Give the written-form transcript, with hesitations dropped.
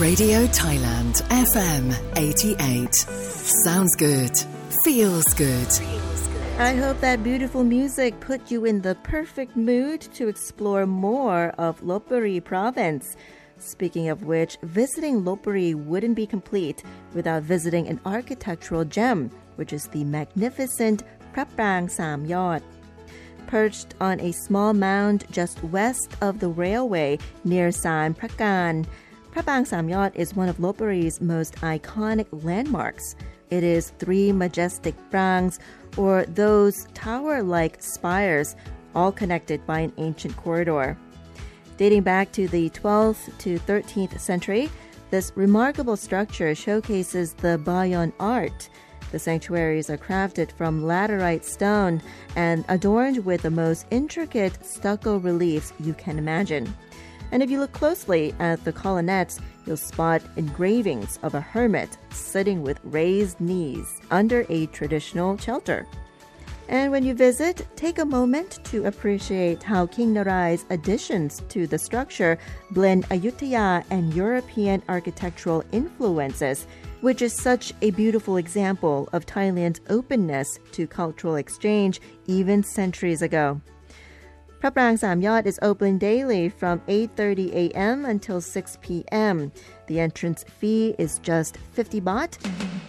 Radio Thailand, FM 88. Sounds good. Feels good. I hope that beautiful music put you in the perfect mood to explore more of Lopburi province. Speaking of which, visiting Lopburi wouldn't be complete without visiting an architectural gem, which is the magnificent Phra Prang Sam Yot. Perched on a small mound just west of the railway near San Prakan, Phra Prang Sam Yot is one of Lopburi's most iconic landmarks. It is 3 majestic prangs, or those tower-like spires, all connected by an ancient corridor. Dating back to the 12th to 13th century, this remarkable structure showcases the Bayon art. The sanctuaries are crafted from laterite stone and adorned with the most intricate stucco reliefs you can imagine. And if you look closely at the colonnettes, you'll spot engravings of a hermit sitting with raised knees under a traditional shelter. And when you visit, take a moment to appreciate how King Narai's additions to the structure blend Ayutthaya and European architectural influences, which is such a beautiful example of Thailand's openness to cultural exchange even centuries ago. Phra Prang Sam Yot is open daily from 8:30 a.m. until 6 p.m. The entrance fee is just 50 baht.